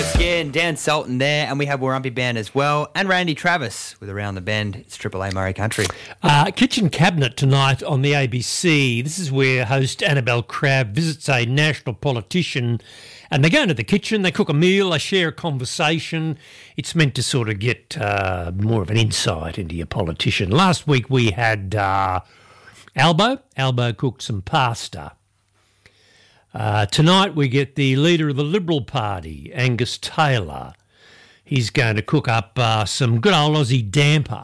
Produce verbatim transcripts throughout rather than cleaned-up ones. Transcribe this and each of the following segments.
Skin, Dan Sultan there, and we have Warumpi Band as well, and Randy Travis with Around the Bend. It's Triple A Murray Country. Uh, Kitchen Cabinet tonight on the A B C. This is where host Annabelle Crabb visits a national politician, and they go into the kitchen, they cook a meal, they share a conversation. It's meant to sort of get uh, more of an insight into your politician. Last week we had uh, Albo. Albo cooked some pasta. Uh, tonight we get the leader of the Liberal Party, Angus Taylor. He's going to cook up uh, some good old Aussie damper.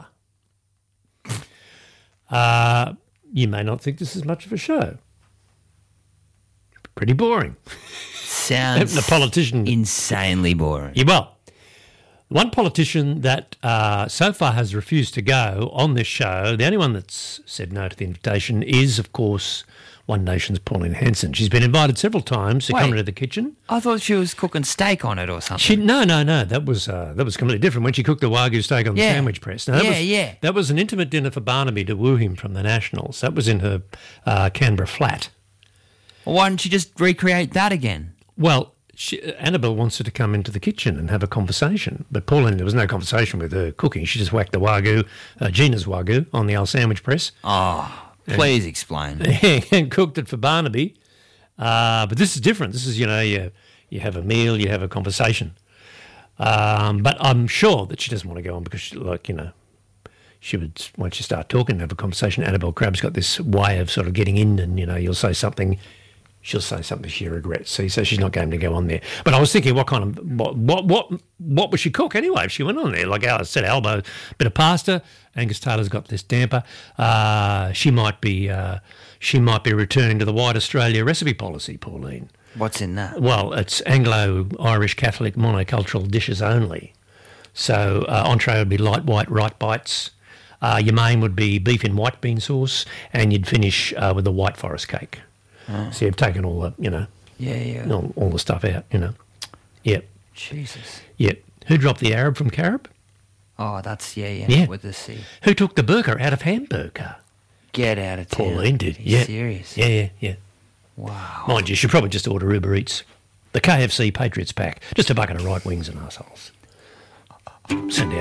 Uh, you may not think this is much of a show. Pretty boring. Sounds the politician insanely boring. Yeah, well, one politician that uh, so far has refused to go on this show, the only one that's said no to the invitation is, of course, One Nation's Pauline Hanson. She's been invited several times to Wait, come into the kitchen. I thought she was cooking steak on it or something. She, no, no, no. That was uh, that was completely different when she cooked the Wagyu steak on the Yeah. sandwich press. No, that Yeah, was, yeah. That was an intimate dinner for Barnaby to woo him from the Nationals. That was in her uh, Canberra flat. Well, why didn't she just recreate that again? Well, she, Annabelle wants her to come into the kitchen and have a conversation. But Pauline, there was no conversation with her cooking. She just whacked the Wagyu, uh, Gina's Wagyu, on the old sandwich press. Oh, please explain. And cooked it for Barnaby. Uh, but this is different. This is, you know, you, you have a meal, you have a conversation. Um, but I'm sure that she doesn't want to go on because, she, like, you know, she would, once you start talking and have a conversation, Annabelle Crabb's got this way of sort of getting in and, you know, you'll say something, she'll say something she regrets. See, so she's not going to go on there. But I was thinking, what kind of, what what what, what would she cook anyway if she went on there? Like I said, Albo, bit of pasta. Angus Taylor's got this damper. Uh, she might be uh, she might be returning to the White Australia recipe policy, Pauline. What's in that? Well, it's Anglo-Irish Catholic monocultural dishes only. So uh, entree would be light white right bites. Uh, your main would be beef in white bean sauce, and you'd finish uh, with a white forest cake. Oh. So you've taken all the, you know, yeah, yeah, all, all the stuff out, you know. Yep. Jesus. Yep. Who dropped the Arab from Carib? Oh, that's, yeah, yeah, yeah. with the C. Who took the burger out of Hamburger? Get out of town. Pauline did, Are yeah. You serious? Yeah, yeah, yeah. Wow. Mind you, you should probably just order Uber Eats. The K F C Patriots pack. Just a bucket of right wings and arseholes. Send out.